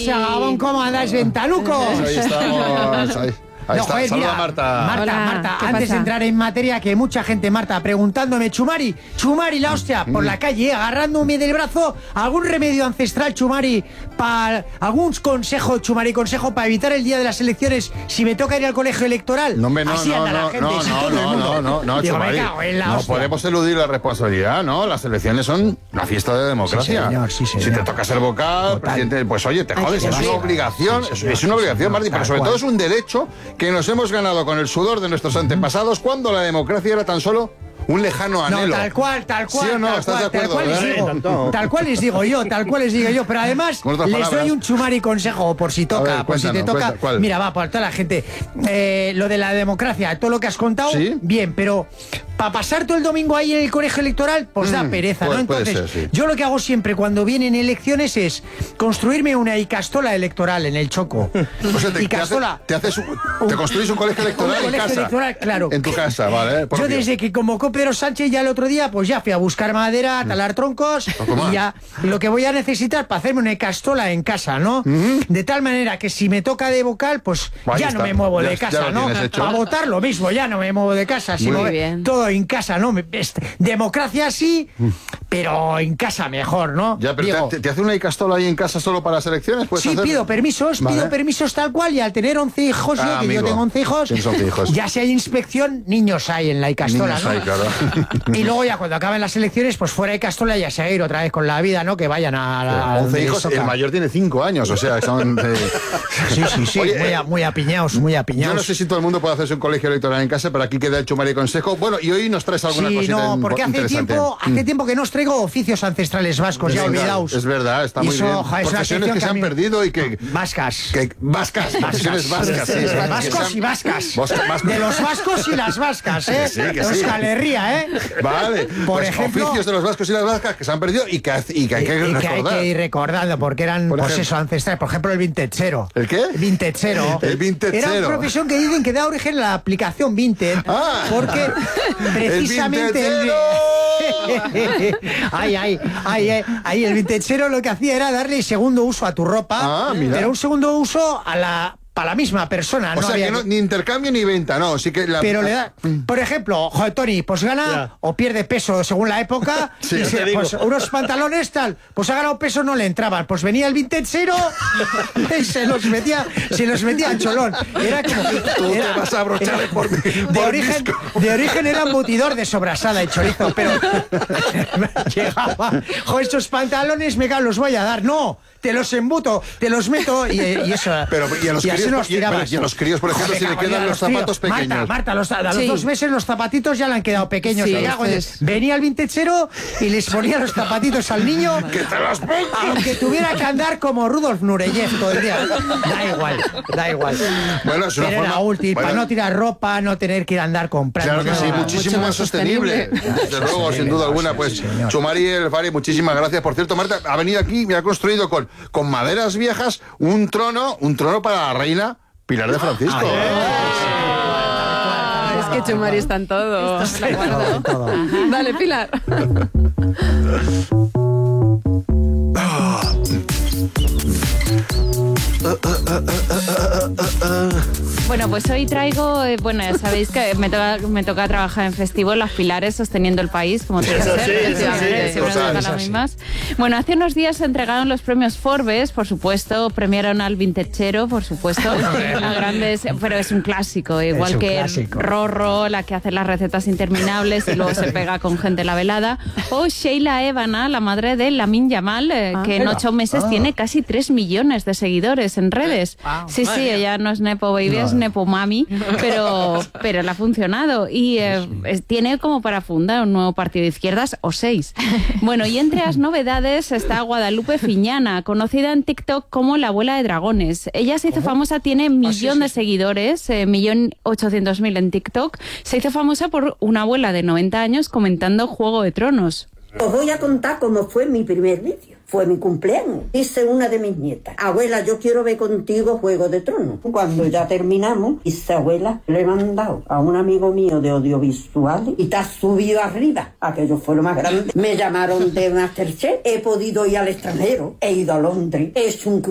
pasa, Gabón? ¿Cómo andáis, ventanucos? Ahí estamos, ahí No, está. joder, Saluda, mira, Marta. Marta, ¿qué antes de pasa? entrar en materia, que mucha gente, Marta, preguntándome, Chumari, la hostia, por la calle, agarrándome del brazo, algún remedio ancestral, Chumari, algún consejo, Chumari, consejo para evitar el día de las elecciones si me toca ir al colegio electoral. No, hombre, Así anda la gente, si todo el mundo. no, Digo, Chumari. me cago en la No hostia. podemos eludir la responsabilidad, ¿no? Las elecciones son una fiesta de democracia. Sí, señor. Si te toca ser vocal, presidente, pues oye, te jodes, es una obligación, es una obligación, Martí, pero sobre todo es un derecho que nos hemos ganado con el sudor de nuestros antepasados cuando la democracia era tan solo un lejano anhelo. No, tal cual, ¿Sí o no? ¿Estás de acuerdo? tal cual les digo yo, pero además Con otras les palabras. doy un Chumari consejo por si toca, ver, por si te cuéntanos, toca. ¿cuál? Mira, va, por toda la gente. Lo de la democracia, todo lo que has contado, ¿Sí? bien, pero para pasar todo el domingo ahí en el colegio electoral, pues da pereza, ¿no? puede Entonces, ser, sí. yo lo que hago siempre cuando vienen elecciones es construirme una icastola electoral en el Choco. O sea, Icastola. te construís un colegio electoral Un en colegio casa. electoral, claro. En tu casa, vale. Yo propio. desde que convocó Pedro Sánchez ya el otro día, pues ya fui a buscar madera, a talar troncos y ya lo que voy a necesitar para hacerme una castola en casa, ¿no? De tal manera que si me toca de vocal, pues Ahí ya está. no me muevo Ya- de ya casa, lo ¿no? tienes hecho. Para votar lo mismo, ya no me muevo de casa, sino bien. todo en casa, ¿no? Democracia sí, pero en casa mejor, ¿no? Ya, pero Diego, ¿te hace una icastola ahí en casa solo para las elecciones? ¿Puedes sí, hacer? pido permisos tal cual, y al tener 11 hijos, Ah, yo, que amigo. yo tengo 11 hijos, Tienes 11 hijos. ya si hay inspección, niños hay en la icastola, Niños ¿no? hay, claro. Y luego ya cuando acaben las elecciones, pues fuera de Castola ya se va a ir otra vez con la vida, ¿no? Que vayan a 11 donde hijos, les toca. el mayor tiene 5 años, o sea, son... Sí, Oye, muy apiñados, muy Yo apiñados. no sé si todo el mundo puede hacerse un colegio electoral en casa, pero aquí queda el Chumari consejo. Bueno, y hoy nos traes alguna Sí, cosita no, porque hace interesante. tiempo que no os traigo oficios ancestrales vascos, ya Venga, olvidaos. Es verdad, está Y muy eso, bien. joder, es una Profesiones sección que se a han mí- perdido y que... Vascas. Vascas, profesiones vascas, sí. Vascos y vascas. Vascos. De los vascos y las vascas, ¿eh? Que sí, que sí. Euskal Herria, ¿eh? Vale, Por pues ejemplo- oficios de los vascos y las vascas que se han perdido y que hay que Y que hay recordar. que ir recordando, porque eran, Por pues ejemplo. eso, ancestrales. Por ejemplo, el vintechero. ¿El qué? Vintechero. El vintechero. Era una profesión que dicen que da origen a la aplicación Vinted. Ah. Porque precisamente Ahí el vintechero lo que hacía era darle segundo uso a tu ropa. Ah, mira. Pero un segundo uso para la misma persona. O no sea, había que no, ni intercambio ni venta, no. Sí que Pero le da, por ejemplo, joder, Tony, pues gana Ya. o pierde peso según la época. Sí, y ya te digo. pues unos pantalones tal, pues ha ganado peso, no le entraban. Pues venía el vintechero y se los metía en cholón. Era como que Tú te vas a abrochar por mi- por de origen era embutidor de sobrasada y chorizo, pero llegaba, joder, estos pantalones los voy a dar. No, te los embuto, te los meto y eso. Pero y a los así críos, nos tirabas. y a los críos, por ejemplo, Joder, si le cago en quedan Dios, los zapatos tíos. pequeños. Marta, a los Sí. 2 meses los zapatitos ya le han quedado pequeños. Sí, Me cago en esto es- Venía el vintechero y les ponía los zapatitos al niño, ¡Que te los pongo! aunque tuviera que andar como Rudolf Nureyev todo el día. Da igual. Bueno, es una Pero era forma... útil, bueno, para no tirar ropa, no tener que ir a andar comprando. Claro que sí, nada. muchísimo más sostenible. Desde luego, sin duda alguna. Pues señor. Chumari El Fari, muchísimas gracias. Por cierto, Marta ha venido aquí y me ha construido con maderas viejas un trono para la reina Pilar de Francisco. Es que Chumari está en todo. Está en todo, en todo. Ajá. Dale, Pilar. Bueno, pues hoy traigo, ya sabéis que me toca trabajar en Festivo Las Pilares sosteniendo el país, como tiene que Eso ser. sí, efectivamente, sí, siempre nos cosas, tocan eso las sí. mismas. Bueno, hace unos días se entregaron los premios Forbes, por supuesto, premiaron al vintechero, por supuesto, a grandes, pero es un clásico, igual un que clásico. Rorro, la que hace las recetas interminables y luego se pega con gente en la velada, o Sheila Evana, la madre de Lamine Yamal, que en 8 meses tiene casi 3 millones de seguidores en redes. Sí, ella no es Nepo Baby, es Nepo Mami, pero le ha funcionado y tiene como para fundar un nuevo partido de izquierdas o 6. Bueno, y entre las novedades está Guadalupe Fiñana, conocida en TikTok como la abuela de dragones. Ella se hizo famosa, tiene 1.000.000 de seguidores, 1.800.000 en TikTok. Se hizo famosa por una abuela de 90 años comentando Juego de Tronos. Os voy a contar cómo fue mi primer vídeo. Fue mi cumpleaños. Dice una de mis nietas: abuela, yo quiero ver contigo Juego de Tronos. Cuando ya terminamos, dice: abuela, le he mandado a un amigo mío de audiovisuales y te has subido arriba. Aquello fue lo más grande. Me llamaron de Masterchef. He podido ir al extranjero. He ido a Londres. He hecho un